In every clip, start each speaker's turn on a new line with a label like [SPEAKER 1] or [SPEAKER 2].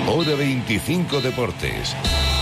[SPEAKER 1] Hora 25 Deportes.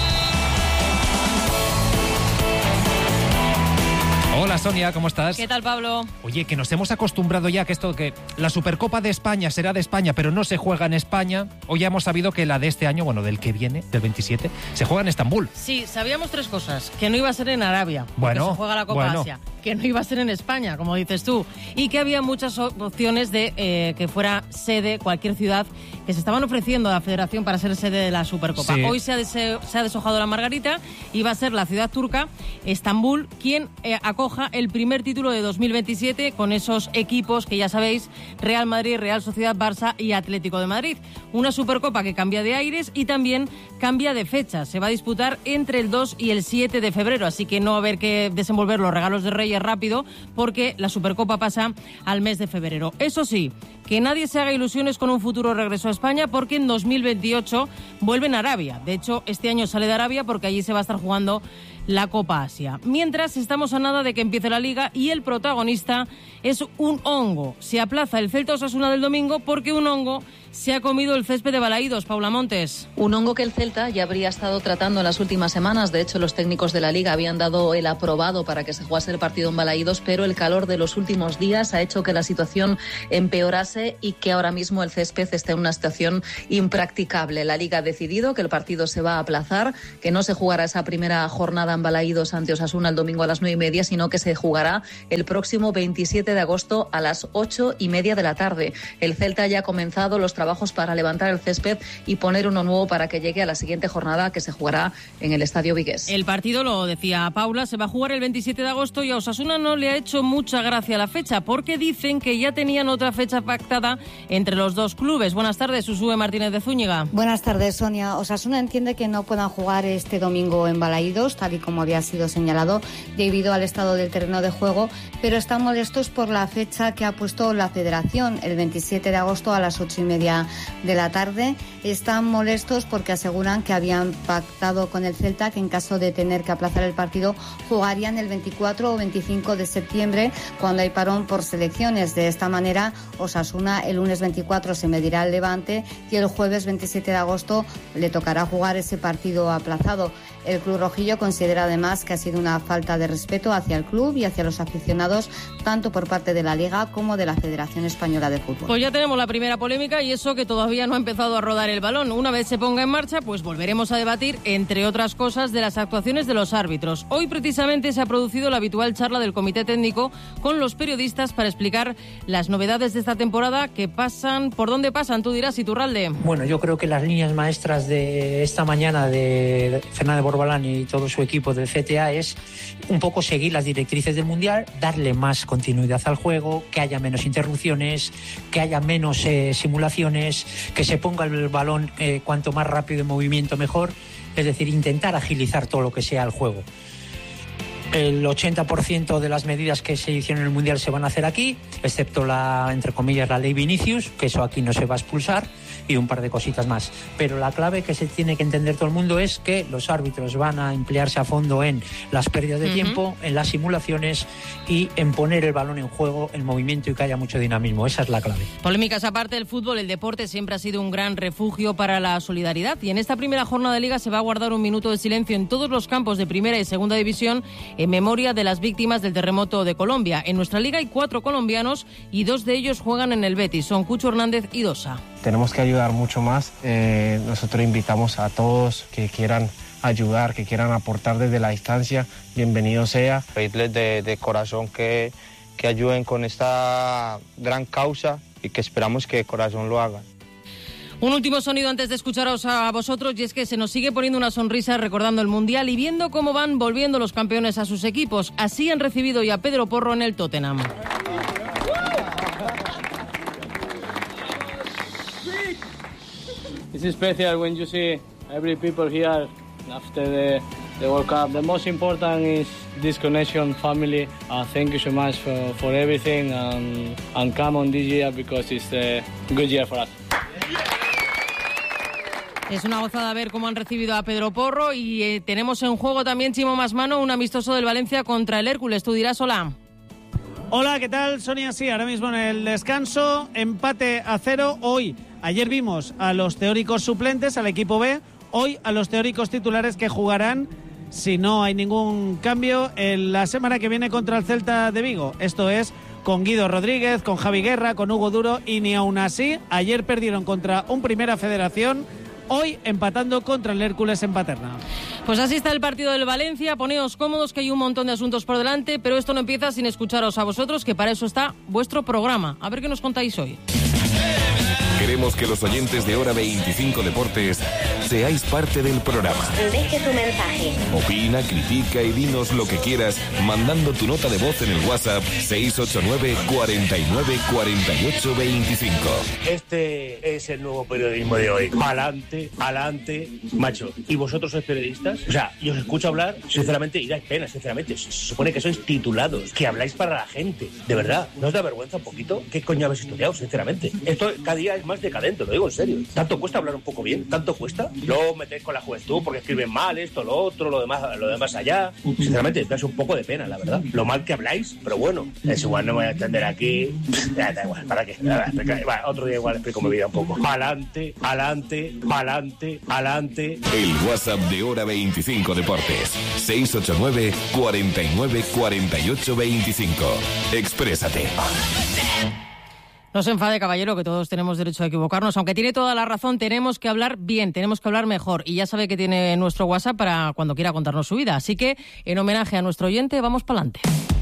[SPEAKER 2] Hola Sonia, ¿cómo estás?
[SPEAKER 3] ¿Qué tal, Pablo?
[SPEAKER 2] Oye, que nos hemos acostumbrado ya que la Supercopa de España será de España, pero no se juega en España. Hoy ya hemos sabido que la de este año, bueno, del que viene, del 27, se juega en Estambul.
[SPEAKER 3] Sí, sabíamos tres cosas. Que no iba a ser en Arabia,
[SPEAKER 2] bueno,
[SPEAKER 3] se juega la Copa Asia. Que no iba a ser en España, como dices tú. Y que había muchas opciones de que fuera sede, cualquier ciudad, que se estaban ofreciendo a la Federación para ser sede de la Supercopa. Sí. Hoy se ha deshojado la margarita y va a ser la ciudad turca, Estambul, quien acoja el primer título de 2027 con esos equipos que ya sabéis, Real Madrid, Real Sociedad, Barça y Atlético de Madrid. Una Supercopa que cambia de aires y también cambia de fecha. Se va a disputar entre el 2 y el 7 de febrero, así que no va a haber que desenvolver los regalos de Reyes rápido porque la Supercopa pasa al mes de febrero. Eso sí, que nadie se haga ilusiones con un futuro regreso a España porque en 2028 vuelven a Arabia. De hecho, este año sale de Arabia porque allí se va a estar jugando la Copa Asia. Mientras, estamos a nada de que empiece la Liga y el protagonista es un hongo. Se aplaza el Celta Osasuna del domingo porque un hongo se ha comido el césped de Balaídos. Paula Montes.
[SPEAKER 4] Un hongo que el Celta ya habría estado tratando en las últimas semanas. De hecho, los técnicos de la Liga habían dado el aprobado para que se jugase el partido en Balaídos, pero el calor de los últimos días ha hecho que la situación empeorase y que ahora mismo el césped esté en una situación impracticable. La Liga ha decidido que el partido se va a aplazar, que no se jugará esa primera jornada en Balaídos ante Osasuna el domingo a las 9:30, sino que se jugará el próximo 27 de agosto a las 8:30 de la tarde. El Celta ya ha comenzado los trabajos para levantar el césped y poner uno nuevo para que llegue a la siguiente jornada que se jugará en el Estadio Vigués.
[SPEAKER 3] El partido, lo decía Paula, se va a jugar el 27 de agosto y a Osasuna no le ha hecho mucha gracia la fecha porque dicen que ya tenían otra fecha pactada entre los dos clubes. Buenas tardes, Susúe Martínez de Zúñiga.
[SPEAKER 5] Buenas tardes, Sonia. Osasuna entiende que no puedan jugar este domingo en Balaídos, tal y como había sido señalado, debido al estado del terreno de juego, pero están molestos por la fecha que ha puesto la Federación, el 27 de agosto a las 8:30 de la tarde. Están molestos porque aseguran que habían pactado con el Celta que en caso de tener que aplazar el partido jugarían el 24 o 25 de septiembre cuando hay parón por selecciones. De esta manera, Osasuna el lunes 24 se medirá al Levante y el jueves 27 de agosto le tocará jugar ese partido aplazado. El club rojillo considera además que ha sido una falta de respeto hacia el club y hacia los aficionados, tanto por parte de la Liga como de la Federación Española de Fútbol.
[SPEAKER 3] Pues ya tenemos la primera polémica y eso que todavía no ha empezado a rodar el balón. Una vez se ponga en marcha, pues volveremos a debatir, entre otras cosas, de las actuaciones de los árbitros. Hoy precisamente se ha producido la habitual charla del Comité Técnico con los periodistas para explicar las novedades de esta temporada que pasan. ¿Por dónde pasan? Tú dirás, Iturralde.
[SPEAKER 6] Bueno, yo creo que las líneas maestras de esta mañana de Fernández Borbalán y todo su equipo del CTA es un poco seguir las directrices del Mundial, darle más continuidad al juego, que haya menos interrupciones, que haya menos simulaciones, que se ponga el balón cuanto más rápido en movimiento mejor, es decir, intentar agilizar todo lo que sea el juego. El 80% de las medidas que se hicieron en el Mundial se van a hacer aquí, excepto entre comillas, la ley Vinicius, que eso aquí no se va a expulsar, y un par de cositas más. Pero la clave que se tiene que entender todo el mundo es que los árbitros van a emplearse a fondo en las pérdidas de tiempo, en las simulaciones y en poner el balón en juego, en movimiento y que haya mucho dinamismo. Esa es la clave.
[SPEAKER 3] Polémicas aparte del fútbol, el deporte siempre ha sido un gran refugio para la solidaridad y en esta primera jornada de Liga se va a guardar un minuto de silencio en todos los campos de primera y segunda división en memoria de las víctimas del terremoto de Colombia. En nuestra liga hay 4 colombianos y 2 de ellos juegan en el Betis, son Cucho Hernández y Dosa.
[SPEAKER 7] Tenemos que ayudar mucho más. Nosotros invitamos a todos que quieran ayudar, que quieran aportar desde la distancia. Bienvenido sea.
[SPEAKER 8] Pedirles de corazón que ayuden con esta gran causa y que esperamos que de corazón lo hagan.
[SPEAKER 3] Un último sonido antes de escucharos a vosotros y es que se nos sigue poniendo una sonrisa recordando el Mundial y viendo cómo van volviendo los campeones a sus equipos. Así han recibido ya a Pedro Porro en el Tottenham.
[SPEAKER 9] It's special when you see every people here after the World Cup. The most important is this connection, family. Thank you so much for everything and come on this year because it's a good year for us.
[SPEAKER 3] Es una gozada ver cómo han recibido a Pedro Porro y tenemos en juego también, Chimo Masmano, un amistoso del Valencia contra el Hércules. Tú dirás hola.
[SPEAKER 10] Hola, ¿qué tal, Sonia? Sí, ahora mismo en el descanso, empate a 0. Hoy Ayer vimos a los teóricos suplentes, al equipo B, hoy a los teóricos titulares que jugarán, si no hay ningún cambio, en la semana que viene contra el Celta de Vigo. Esto es con Guido Rodríguez, con Javi Guerra, con Hugo Duro, y ni aún así, ayer perdieron contra un Primera Federación, hoy empatando contra el Hércules en Paterna.
[SPEAKER 3] Pues así está el partido del Valencia. Poneos cómodos, que hay un montón de asuntos por delante, pero esto no empieza sin escucharos a vosotros, que para eso está vuestro programa. A ver qué nos contáis hoy.
[SPEAKER 1] Queremos que los oyentes de Hora 25 Deportes seáis parte del programa.
[SPEAKER 11] Deje su mensaje.
[SPEAKER 1] Opina, critica y dinos lo que quieras mandando tu nota de voz en el WhatsApp 689 49 48 25.
[SPEAKER 12] Este es el nuevo periodismo de hoy. Alante, alante, macho. ¿Y vosotros sois periodistas? O sea, yo os escucho hablar, sinceramente, y dais pena, sinceramente. Se supone que sois titulados, que habláis para la gente. De verdad, ¿no os da vergüenza un poquito? ¿Qué coño habéis estudiado, sinceramente? Esto cada día es más decadente, lo digo en serio. ¿Tanto cuesta hablar un poco bien? ¿Tanto cuesta? Luego metéis con la juventud porque escriben mal esto, lo otro, lo demás allá. Sinceramente, das un poco de pena, la verdad. Lo mal que habláis, pero bueno, es igual, no me voy a extender aquí. Da igual, ¿para qué? Otro día igual explico mi vida un poco. Alante, alante, alante, alante.
[SPEAKER 1] El WhatsApp de Hora 25 Deportes 689 49 48 25. Exprésate.
[SPEAKER 3] No se enfade, caballero, que todos tenemos derecho a equivocarnos. Aunque tiene toda la razón, tenemos que hablar bien, tenemos que hablar mejor. Y ya sabe que tiene nuestro WhatsApp para cuando quiera contarnos su vida. Así que, en homenaje a nuestro oyente, vamos para adelante.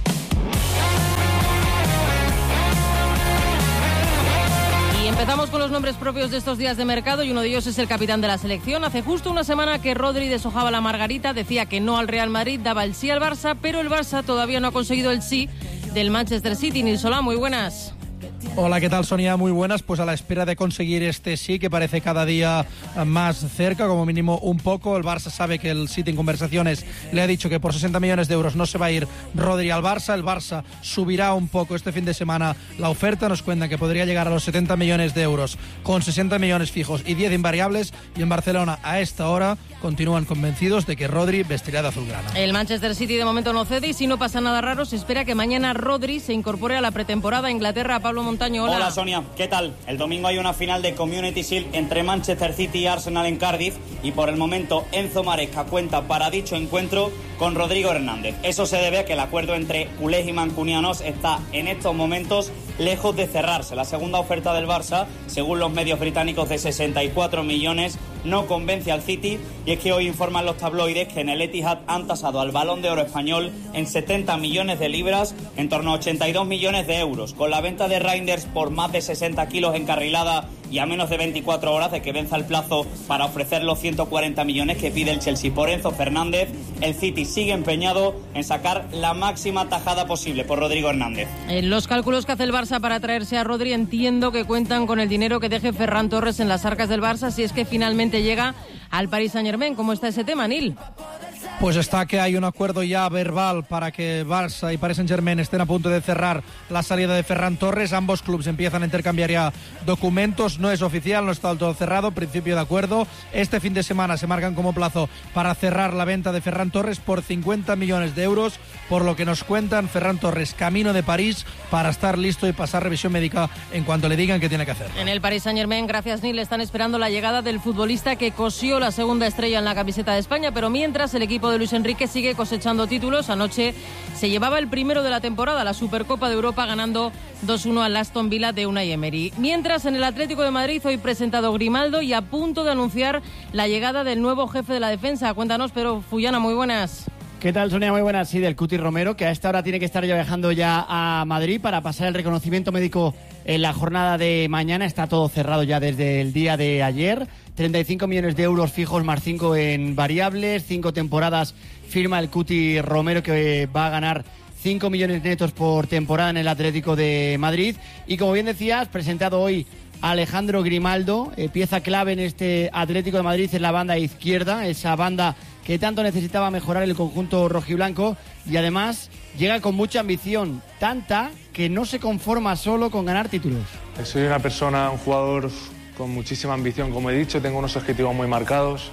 [SPEAKER 3] Y empezamos con los nombres propios de estos días de mercado, y uno de ellos es el capitán de la selección. Hace justo una semana que Rodri deshojaba la margarita, decía que no al Real Madrid, daba el sí al Barça, pero el Barça todavía no ha conseguido el sí del Manchester City. Nil Solá, muy buenas.
[SPEAKER 13] Hola, ¿qué tal, Sonia? Muy buenas. Pues a la espera de conseguir este sí, que parece cada día más cerca, como mínimo un poco. El Barça sabe que el City en conversaciones le ha dicho que por 60 millones de euros no se va a ir Rodri al Barça. El Barça subirá un poco este fin de semana la oferta. Nos cuentan que podría llegar a los 70 millones de euros con 60 millones fijos y 10 invariables. Y en Barcelona, a esta hora, continúan convencidos de que Rodri vestirá de azulgrana.
[SPEAKER 3] El Manchester City de momento no cede, y si no pasa nada raro, se espera que mañana Rodri se incorpore a la pretemporada. Inglaterra, Pablo Montaño. Hola.
[SPEAKER 14] Hola, Sonia, ¿qué tal? El domingo hay una final de Community Shield entre Manchester City y Arsenal en Cardiff, y por el momento Enzo Maresca cuenta para dicho encuentro con Rodrigo Hernández. Eso se debe a que el acuerdo entre culés y mancunianos está en estos momentos lejos de cerrarse. La segunda oferta del Barça, según los medios británicos, de 64 millones, no convence al City, y es que hoy informan los tabloides que en el Etihad han tasado al Balón de Oro español en 70 millones de libras, en torno a 82 millones de euros, con la venta de Reinders por más de 60 kilos encarrilada y a menos de 24 horas de que venza el plazo para ofrecer los 140 millones que pide el Chelsea por Enzo Fernández. El City sigue empeñado en sacar la máxima tajada posible por Rodrigo Hernández.
[SPEAKER 3] En los cálculos que hace el Barça para traerse a Rodri, entiendo que cuentan con el dinero que deje Ferran Torres en las arcas del Barça, si es que finalmente llega al Paris Saint-Germain. ¿Cómo está ese tema, Nil?
[SPEAKER 13] Pues está que hay un acuerdo ya verbal para que Barça y Paris Saint-Germain estén a punto de cerrar la salida de Ferran Torres. Ambos clubes empiezan a intercambiar ya documentos. No es oficial, no está del todo cerrado, principio de acuerdo. Este fin de semana se marcan como plazo para cerrar la venta de Ferran Torres por 50 millones de euros. Por lo que nos cuentan, Ferran Torres camino de París para estar listo y pasar revisión médica en cuanto le digan que tiene que hacer.
[SPEAKER 3] En el Paris Saint-Germain, gracias Nil, están esperando la llegada del futbolista que cosió la segunda estrella en la camiseta de España, pero mientras el equipo de Luis Enrique sigue cosechando títulos. Anoche se llevaba el primero de la temporada, la Supercopa de Europa, ganando 2-1 al Aston Villa de Unai Emery. Mientras, en el Atlético de Madrid, hoy presentado Grimaldo y a punto de anunciar la llegada del nuevo jefe de la defensa. Cuéntanos, pero Fullana, muy buenas.
[SPEAKER 15] ¿Qué tal, Sonia? Muy buenas. Sí, del Cuti Romero, que a esta hora tiene que estar ya viajando ya a Madrid para pasar el reconocimiento médico en la jornada de mañana. Está todo cerrado ya desde el día de ayer. 35 millones de euros fijos más 5 en variables. 5 temporadas firma el Cuti Romero, que va a ganar 5 millones netos por temporada en el Atlético de Madrid. Y como bien decías, presentado hoy Alejandro Grimaldo, pieza clave en este Atlético de Madrid en la banda izquierda, esa banda que tanto necesitaba mejorar el conjunto rojiblanco, y además llega con mucha ambición, tanta que no se conforma solo con ganar títulos.
[SPEAKER 16] Soy una persona, un jugador con muchísima ambición, como he dicho, tengo unos objetivos muy marcados.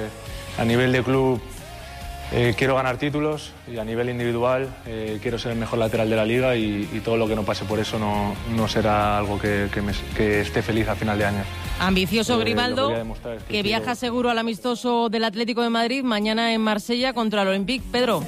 [SPEAKER 16] A nivel de club quiero ganar títulos, y a nivel individual quiero ser el mejor lateral de la liga, y todo lo que no pase por eso no será algo que esté feliz a final de año.
[SPEAKER 3] Ambicioso Grimaldo, que viaja seguro al amistoso del Atlético de Madrid mañana en Marsella contra el Olympique. Pedro.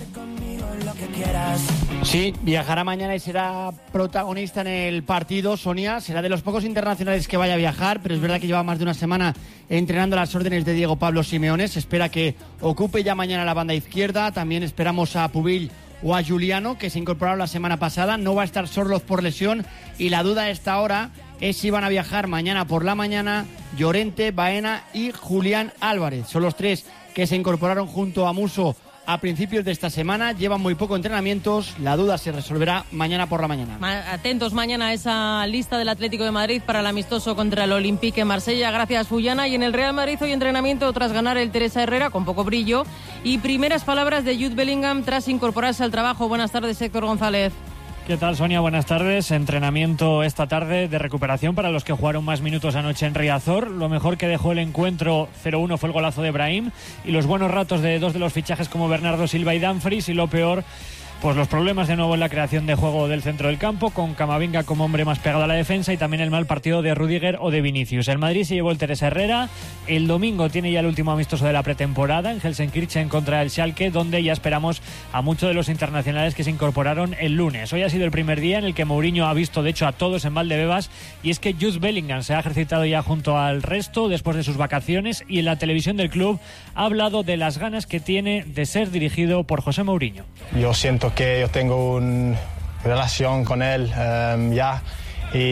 [SPEAKER 15] Sí, viajará mañana y será protagonista en el partido. Sonia será de los pocos internacionales que vaya a viajar, pero es verdad que lleva más de una semana entrenando a las órdenes de Diego Pablo Simeone. Se espera que ocupe ya mañana la banda izquierda. También esperamos a Pubill o a Juliano, que se incorporaron la semana pasada. No va a estar Sorloz por lesión y la duda a esta hora es si van a viajar mañana por la mañana Llorente, Baena y Julián Álvarez. Son los tres que se incorporaron junto a Musso a principios de esta semana. Llevan muy poco entrenamientos. La duda se resolverá mañana por la mañana.
[SPEAKER 3] Atentos mañana a esa lista del Atlético de Madrid para el amistoso contra el Olympique en Marsella. Gracias, Fullana. Y en el Real Madrid hoy entrenamiento tras ganar el Teresa Herrera con poco brillo. Y primeras palabras de Jude Bellingham tras incorporarse al trabajo. Buenas tardes, Héctor González.
[SPEAKER 11] ¿Qué tal, Sonia? Buenas tardes. Entrenamiento esta tarde de recuperación para los que jugaron más minutos anoche en Riazor. Lo mejor que dejó el encuentro 0-1 fue el golazo de Brahim y los buenos ratos de dos de los fichajes como Bernardo Silva y Dumfries, y lo peor, pues los problemas de nuevo en la creación de juego del centro del campo, con Camavinga como hombre más pegado a la defensa, y también el mal partido de Rüdiger o de Vinicius. El Madrid se llevó el Teresa Herrera. El domingo tiene ya el último amistoso de la pretemporada en Gelsenkirchen contra el Schalke, donde ya esperamos a muchos de los internacionales que se incorporaron el lunes. Hoy ha sido el primer día en el que Mourinho ha visto de hecho a todos en Valdebebas, y es que Jude Bellingham se ha ejercitado ya junto al resto después de sus vacaciones, y en la televisión del club ha hablado de las ganas que tiene de ser dirigido por José Mourinho.
[SPEAKER 7] Yo siento que yo tengo una relación con él ya, y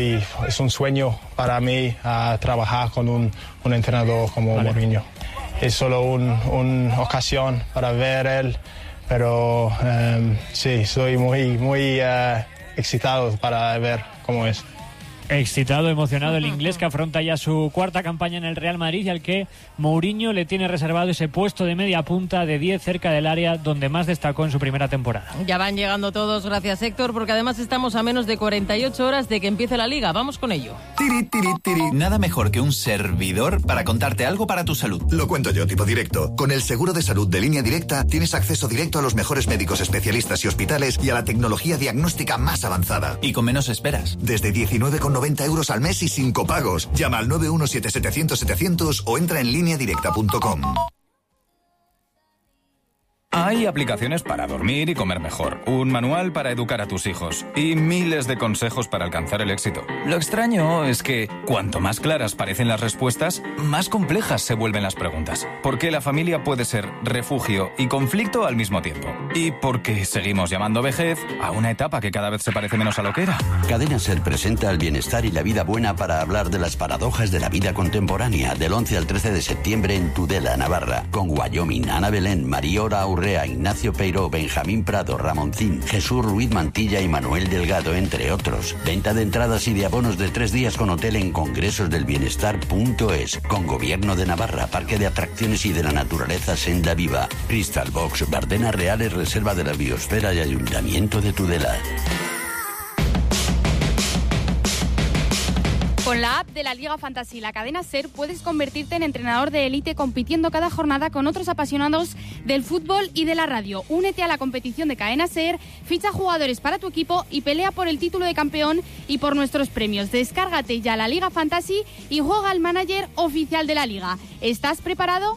[SPEAKER 7] es un sueño para mí trabajar con un entrenador como Mourinho. Es solo una ocasión para ver él, pero sí, estoy muy excitado para ver cómo es.
[SPEAKER 11] Excitado, emocionado el inglés, que afronta ya su cuarta campaña en el Real Madrid y al que Mourinho le tiene reservado ese puesto de media punta de 10 cerca del área donde más destacó en su primera temporada.
[SPEAKER 3] Ya van llegando todos, gracias Héctor, porque además estamos a menos de 48 horas de que empiece la Liga. Vamos con ello.
[SPEAKER 17] Tiri, tiri, tiri. Nada mejor que un servidor para contarte algo para tu salud.
[SPEAKER 18] Lo cuento yo, tipo directo. Con el seguro de salud de Línea Directa tienes acceso directo a los mejores médicos especialistas y hospitales y a la tecnología diagnóstica más avanzada.
[SPEAKER 17] Y con menos esperas.
[SPEAKER 18] Desde 19,90 € al mes y sin copagos. Llama al 917-700-700 o entra en lineadirecta.com.
[SPEAKER 19] Hay aplicaciones para dormir y comer mejor, un manual para educar a tus hijos y miles de consejos para alcanzar el éxito. Lo extraño es que cuanto más claras parecen las respuestas, más complejas se vuelven las preguntas. Porque la familia puede ser refugio y conflicto al mismo tiempo. Y porque seguimos llamando vejez a una etapa que cada vez se parece menos a lo que era.
[SPEAKER 20] Cadena SER presenta el bienestar y la vida buena para hablar de las paradojas de la vida contemporánea, del 11 al 13 de septiembre en Tudela, Navarra, con Wyoming, Ana Belén, Mariora Aurrea, Ignacio Peiró, Benjamín Prado, Ramoncín, Jesús Ruiz Mantilla y Manuel Delgado, entre otros. Venta de entradas y de abonos de 3 días con hotel en congresosdelbienestar.es, con Gobierno de Navarra, Parque de Atracciones y de la Naturaleza Senda Viva, Crystal Box, Bardenas Reales, Reserva de la Biosfera y Ayuntamiento de Tudela.
[SPEAKER 21] Con la app de la Liga Fantasy, la cadena SER, puedes convertirte en entrenador de élite compitiendo cada jornada con otros apasionados del fútbol y de la radio. Únete a la competición de cadena SER, ficha jugadores para tu equipo y pelea por el título de campeón y por nuestros premios. Descárgate ya la Liga Fantasy y juega al manager oficial de la Liga. ¿Estás preparado?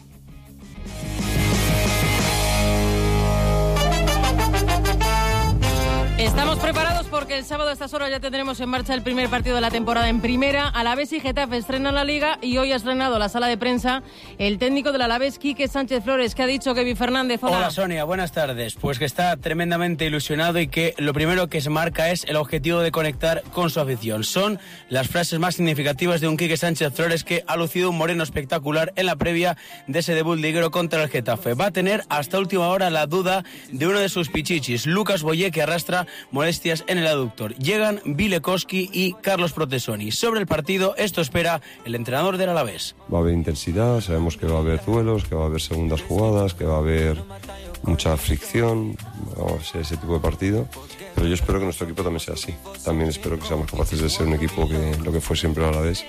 [SPEAKER 3] Estamos preparados porque el sábado a estas horas ya tendremos en marcha el primer partido de la temporada en Primera. Alavés y Getafe estrenan la Liga y hoy ha estrenado la sala de prensa el técnico del Alavés, Quique Sánchez Flores. ¿Qué ha dicho Kevin Fernández?
[SPEAKER 22] Hola Sonia, buenas tardes. Pues que está tremendamente ilusionado y que lo primero que se marca es el objetivo de conectar con su afición. Son las frases más significativas de un Quique Sánchez Flores que ha lucido un moreno espectacular en la previa de ese debut liguero contra el Getafe. Va a tener hasta última hora la duda de uno de sus pichichis, Lucas Boyé, que arrastra molestias en el aductor. Llegan Vilekowski y Carlos Protesoni. Sobre el partido, esto espera el entrenador del Alavés.
[SPEAKER 23] Va a haber intensidad, sabemos que va a haber duelos, que va a haber segundas jugadas, que va a haber mucha fricción, vamos a ser ese tipo de partido, pero yo espero que nuestro equipo también sea así. También espero que seamos capaces de ser un equipo que lo que fue siempre el Alavés,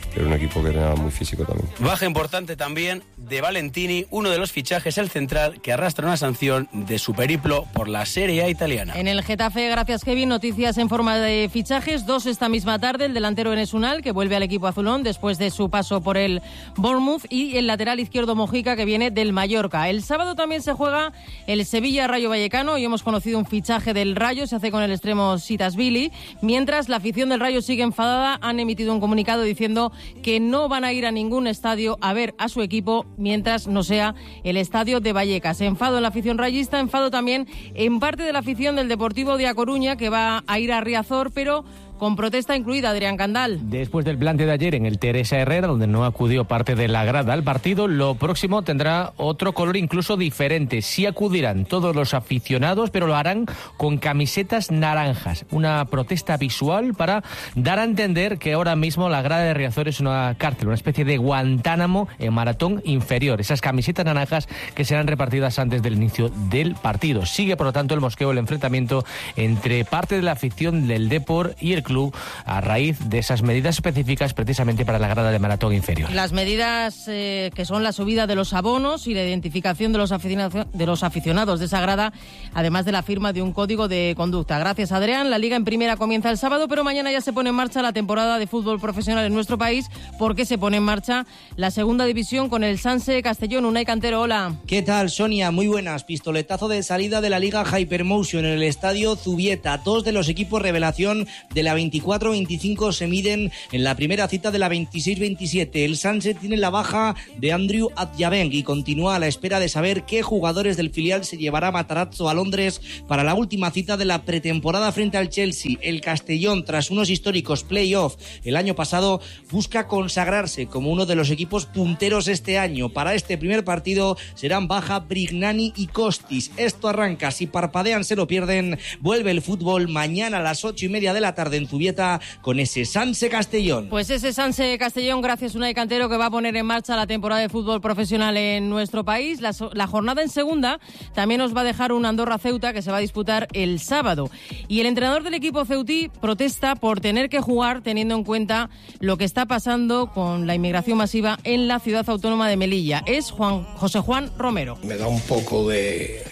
[SPEAKER 23] era un equipo que era muy físico también.
[SPEAKER 22] Baja importante también de Valentini, uno de los fichajes, el central, que arrastra una sanción de su periplo por la Serie A italiana.
[SPEAKER 3] En el Getafe, gracias Kevin, noticias en forma de fichajes, 2 esta misma tarde, el delantero Enes Unal, que vuelve al equipo azulón después de su paso por el Bournemouth, y el lateral izquierdo Mojica, que viene del Mallorca. El sábado también se juega el Sevilla-Rayo Vallecano, y hemos conocido un fichaje del Rayo, se hace con el extremo Sitasvili, mientras la afición del Rayo sigue enfadada. Han emitido un comunicado diciendo que no van a ir a ningún estadio a ver a su equipo mientras no sea el estadio de Vallecas. Enfado en la afición rayista, enfado también en parte de la afición del Deportivo de A Coruña, que va a ir a Riazor, pero con protesta incluida. Adrián Candal.
[SPEAKER 2] Después del plante de ayer en el Teresa Herrera, donde no acudió parte de la grada al partido, lo próximo tendrá otro color incluso diferente. Sí acudirán todos los aficionados, pero lo harán con camisetas naranjas. Una protesta visual para dar a entender que ahora mismo la grada de Riazor es una cárcel, una especie de Guantánamo en maratón inferior. Esas camisetas naranjas que serán repartidas antes del inicio del partido. Sigue, por lo tanto, el mosqueo, el enfrentamiento entre parte de la afición del Depor y el club a raíz de esas medidas específicas precisamente para la grada de maratón inferior.
[SPEAKER 3] Las medidas que son la subida de los abonos y la identificación de los aficionados de esa grada, además de la firma de un código de conducta. Gracias, Adrián. La Liga en Primera comienza el sábado, pero mañana ya se pone en marcha la temporada de fútbol profesional en nuestro país, porque se pone en marcha la segunda división con el Sanse Castellón. Unai Cantero, hola.
[SPEAKER 4] ¿Qué tal, Sonia? Muy buenas. Pistoletazo de salida de la Liga Hypermotion en el estadio Zubieta. 2 de los equipos revelación de la 24-25 se miden en la primera cita de la 26-27. El Sanse tiene la baja de Andrew Adjabeng y continúa a la espera de saber qué jugadores del filial se llevará Matarazzo a Londres para la última cita de la pretemporada frente al Chelsea. El Castellón, tras unos históricos play-off el año pasado, busca consagrarse como uno de los equipos punteros este año. Para este primer partido serán baja Brignani y Costis. Esto arranca, si parpadean se lo pierden. Vuelve el fútbol mañana a las 8:30 de la tarde en Zubieta con ese Sanse Castellón.
[SPEAKER 3] Pues ese Sanse Castellón, gracias Unai Cantero, que va a poner en marcha la temporada de fútbol profesional en nuestro país. La jornada en segunda también nos va a dejar un Andorra-Ceuta que se va a disputar el sábado. Y el entrenador del equipo ceutí protesta por tener que jugar teniendo en cuenta lo que está pasando con la inmigración masiva en la ciudad autónoma de Melilla. Es José Juan Romero.
[SPEAKER 5] Me da un poco de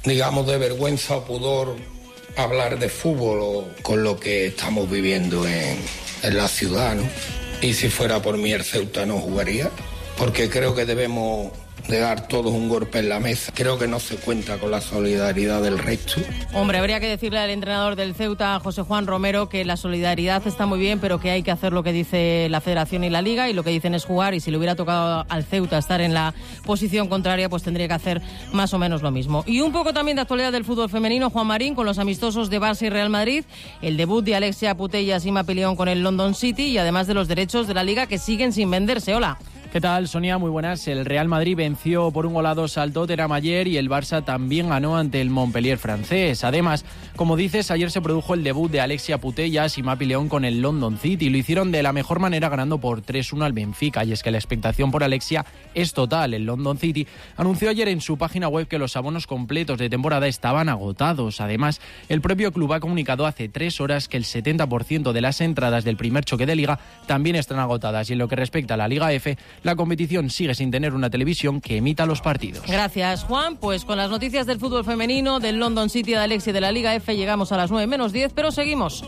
[SPEAKER 5] vergüenza o pudor hablar de fútbol o con lo que estamos viviendo en la ciudad, ¿no? Y si fuera por mí el Ceuta no jugaría, porque creo que debemos de dar todos un golpe en la mesa. Creo que no se cuenta con la solidaridad del resto.
[SPEAKER 3] Hombre, habría que decirle al entrenador del Ceuta, José Juan Romero, que la solidaridad está muy bien, pero que hay que hacer lo que dice la Federación y la Liga, y lo que dicen es jugar, y si le hubiera tocado al Ceuta estar en la posición contraria, pues tendría que hacer más o menos lo mismo. Y un poco también de actualidad del fútbol femenino, Juan Marín, con los amistosos de Barça y Real Madrid, el debut de Alexia Putellas y Sima Peleón con el London City, y además de los derechos de la Liga que siguen sin venderse. Hola.
[SPEAKER 24] ¿Qué tal, Sonia? Muy buenas. El Real Madrid venció por 1-2 al Tottenham ayer y el Barça también ganó ante el Montpellier francés. Además, como dices, ayer se produjo el debut de Alexia Putellas y Mapi León con el London City. Lo hicieron de la mejor manera, ganando por 3-1 al Benfica. Y es que la expectación por Alexia es total. El London City anunció ayer en su página web que los abonos completos de temporada estaban agotados. Además, el propio club ha comunicado hace 3 horas que el 70% de las entradas del primer choque de Liga también están agotadas. Y en lo que respecta a la Liga F, la competición sigue sin tener una televisión que emita los partidos.
[SPEAKER 3] Gracias, Juan. Pues con las noticias del fútbol femenino, del London City, de Alexia y de la Liga F, llegamos a las 9:10, pero seguimos.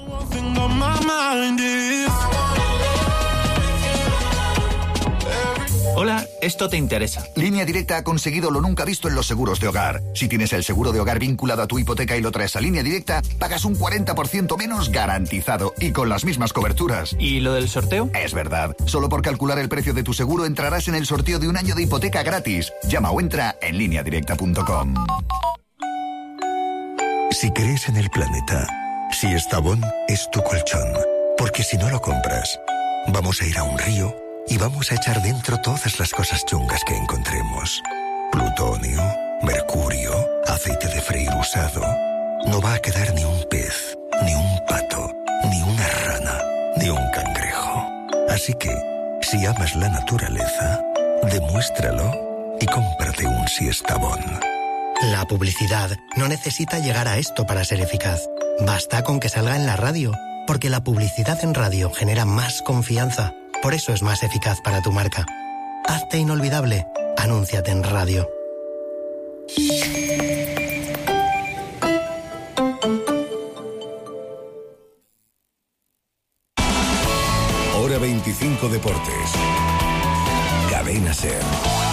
[SPEAKER 18] Hola, esto te interesa. Línea Directa ha conseguido lo nunca visto en los seguros de hogar. Si tienes el seguro de hogar vinculado a tu hipoteca y lo traes a Línea Directa, pagas un 40% menos garantizado y con las mismas coberturas.
[SPEAKER 24] ¿Y lo del sorteo?
[SPEAKER 18] Es verdad. Solo por calcular el precio de tu seguro entrarás en el sorteo de un año de hipoteca gratis. Llama o entra en lineadirecta.com.
[SPEAKER 25] Si crees en el planeta, si Estavón es tu colchón, porque si no lo compras, vamos a ir a un río y vamos a echar dentro todas las cosas chungas que encontremos. Plutonio, mercurio, aceite de freír usado. No va a quedar ni un pez, ni un pato, ni una rana, ni un cangrejo. Así que, si amas la naturaleza, demuéstralo y cómprate un Siestabón.
[SPEAKER 26] La publicidad no necesita llegar a esto para ser eficaz. Basta con que salga en la radio, porque la publicidad en radio genera más confianza. Por eso es más eficaz para tu marca. Hazte inolvidable. Anúnciate en radio.
[SPEAKER 25] Hora 25 Deportes. Cadena SER.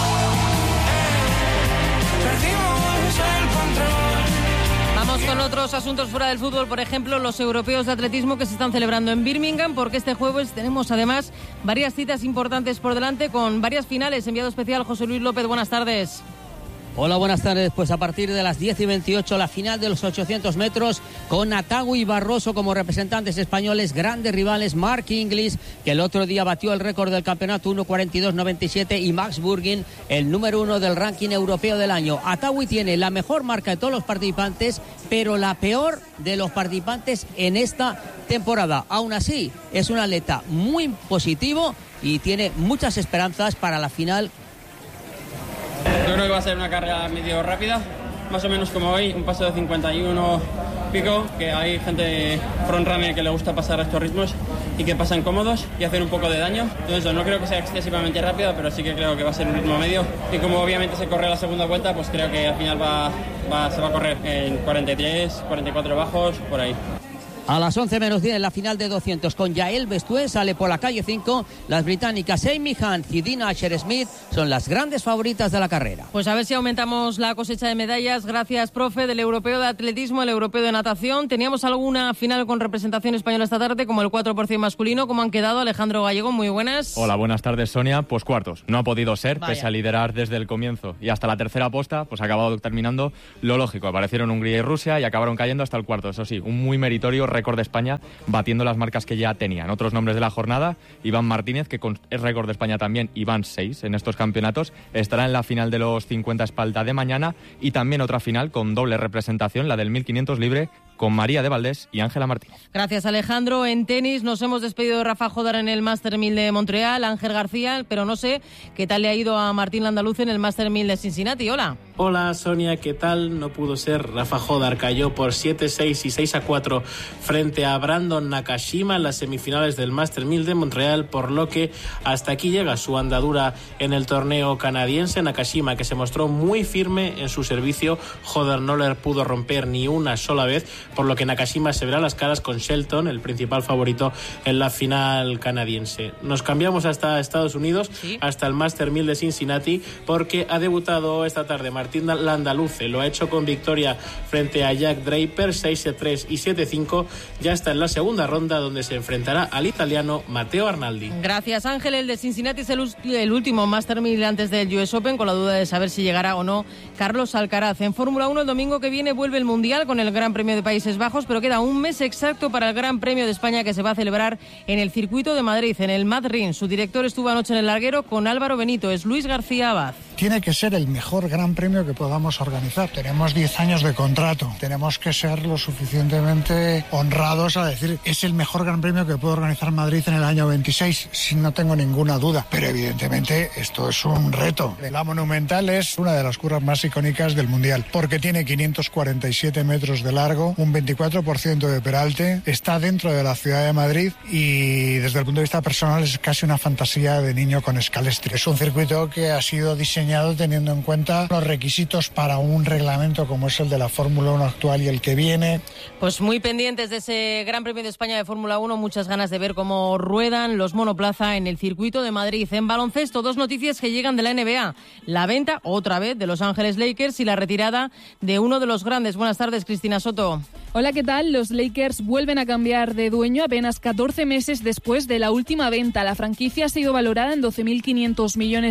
[SPEAKER 3] Vamos con otros asuntos fuera del fútbol, por ejemplo, los europeos de atletismo que se están celebrando en Birmingham, porque este jueves tenemos además varias citas importantes por delante con varias finales. Enviado especial José Luis López, buenas tardes.
[SPEAKER 1] Hola, buenas tardes. Pues a partir de las 10:28 la final de los 800 metros con Atagu y Barroso como representantes españoles, grandes rivales. Mark Inglis, que el otro día batió el récord del campeonato 1:42.97, y Max Burgin, el número 1 del ranking europeo del año. Atagu tiene la mejor marca de todos los participantes, pero la peor de los participantes en esta temporada. Aún así, es un atleta muy positivo y tiene muchas esperanzas para la final.
[SPEAKER 6] Yo creo que va a ser una carrera medio rápida, más o menos como hoy, un paso de 51 pico, que hay gente frontrunner que le gusta pasar estos ritmos y que pasan cómodos y hacen un poco de daño. Entonces no creo que sea excesivamente rápida, pero sí que creo que va a ser un ritmo medio. Y como obviamente se corre la segunda vuelta, pues creo que al final se va a correr en 43, 44 bajos, por ahí.
[SPEAKER 1] A las 11:10 en la final de 200 con Yael Bestué, sale por la calle 5. Las británicas Amy Hunt y Dina Asher-Smith son las grandes favoritas de la carrera.
[SPEAKER 3] Pues a ver si aumentamos la cosecha de medallas. Gracias, profe, del europeo de atletismo, el europeo de natación. Teníamos alguna final con representación española esta tarde, como el 4% masculino. ¿Cómo han quedado? Alejandro Gallego, muy buenas.
[SPEAKER 8] Hola, buenas tardes, Sonia. Pues cuartos. No ha podido ser,
[SPEAKER 3] Vaya.
[SPEAKER 8] pese a liderar desde el comienzo. Y hasta la tercera posta, pues ha acabado terminando lo lógico. Aparecieron Hungría y Rusia y acabaron cayendo hasta el cuarto. Eso sí, un muy meritorio récord de España, batiendo las marcas que ya tenían. Otros nombres de la jornada: Iván Martínez, que es récord de España también, y van 6 en estos campeonatos, estará en la final de los 50 espalda de mañana, y también otra final con doble representación, la del 1500 libre, con María de Valdés y Ángela Martínez.
[SPEAKER 3] Gracias, Alejandro. En tenis nos hemos despedido de Rafa Jodar en el Master 1000 de Montreal, Ángel García, pero no sé qué tal le ha ido a Martín Landaluz en el Master 1000 de Cincinnati. Hola.
[SPEAKER 9] Hola, Sonia, ¿qué tal? No pudo ser. Rafa Jodar cayó por 7-6 y 6-4 frente a Brandon Nakashima en las semifinales del Master 1000 de Montreal, por lo que hasta aquí llega su andadura en el torneo canadiense. Nakashima, que se mostró muy firme en su servicio, Jodar no le pudo romper ni una sola vez, por lo que Nakashima se verá las caras con Shelton, el principal favorito en la final canadiense. Nos cambiamos hasta Estados Unidos, hasta el Master 1000 de Cincinnati, porque ha debutado esta tarde Martín Landaluce. Lo ha hecho con victoria frente a Jack Draper, 6-3 y 7-5. Ya está en la segunda ronda, donde se enfrentará al italiano Matteo Arnaldi.
[SPEAKER 3] Gracias, Ángel. El de Cincinnati es el último Master 1000 antes del US Open, con la duda de saber si llegará o no Carlos Alcaraz. En Fórmula 1 el domingo que viene vuelve el Mundial con el Gran Premio de Países Bajos, pero queda un mes exacto para el Gran Premio de España, que se va a celebrar en el circuito de Madrid, en el Madrid. Su director estuvo anoche en el larguero con Álvaro Benito. Es Luis García Abad.
[SPEAKER 10] Tiene que ser el mejor Gran Premio que podamos organizar. Tenemos 10 años de contrato. Tenemos que ser lo suficientemente honrados a decir, es el mejor Gran Premio que puede organizar Madrid en el año 26, sin no tengo ninguna duda. Pero evidentemente esto es un reto. La Monumental es una de las curvas más icónicas del Mundial, porque tiene 547 metros de largo, un 24% de peralte, está dentro de la ciudad de Madrid y desde el punto de vista personal es casi una fantasía de niño con Scalestri. Es un circuito que ha sido diseñado teniendo en cuenta los requisitos para un reglamento como es el de la Fórmula 1 actual y el que viene.
[SPEAKER 3] Pues muy pendientes de ese Gran Premio de España de Fórmula 1, muchas ganas de ver cómo ruedan los monoplaza en el circuito de Madrid. En baloncesto, dos noticias que llegan de la NBA. La venta, otra vez, de Los Ángeles Lakers y la retirada de uno de los grandes. Buenas tardes, Cristina Soto.
[SPEAKER 12] Hola, ¿qué tal? Los Lakers vuelven a cambiar de dueño apenas 14 meses después de la última venta. La franquicia ha sido valorada en $12.500 millones,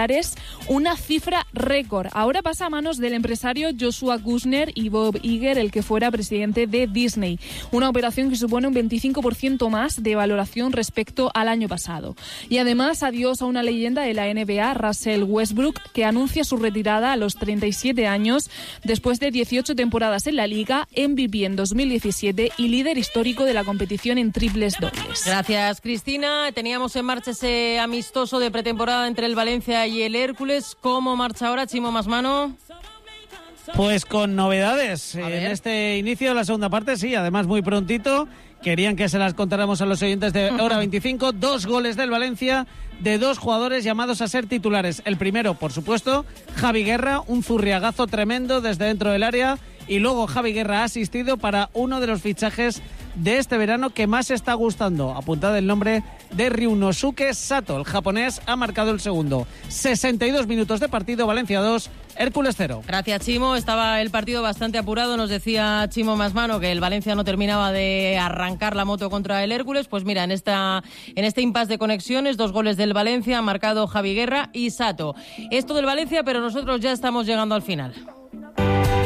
[SPEAKER 12] una cifra récord. Ahora pasa a manos del empresario Joshua Kushner y Bob Iger, el que fuera presidente de Disney. Una operación que supone un 25% más de valoración respecto al año pasado. Y además, adiós a una leyenda de la NBA, Russell Westbrook, que anuncia su retirada a los 37 años después de 18 temporadas en la liga, MVP en 2017 y líder histórico de la competición en triples dobles.
[SPEAKER 3] Gracias, Cristina. Teníamos en marcha ese amistoso de pretemporada entre el Valencia y el Hércules. ¿Cómo marcha ahora, Chimo Masmano?
[SPEAKER 7] Pues con novedades en este inicio de la segunda parte, sí, además muy prontito. Querían que se las contáramos a los oyentes de Hora 25. 2 goles del Valencia de 2 jugadores llamados a ser titulares. El primero, por supuesto, Javi Guerra, un zurriagazo tremendo desde dentro del área. Y luego Javi Guerra ha asistido para uno de los fichajes de este verano que más está gustando. Apuntad el nombre de Ryunosuke Sato. El japonés ha marcado el segundo. 62 minutos de partido, Valencia 2, Hércules 0.
[SPEAKER 3] Gracias, Chimo. Estaba el partido bastante apurado. Nos decía Chimo Masmano que el Valencia no terminaba de arrancar la moto contra el Hércules. Pues mira, en este impasse de conexiones, 2 goles del Valencia, ha marcado Javi Guerra y Sato. Esto del Valencia, pero nosotros ya estamos llegando al final.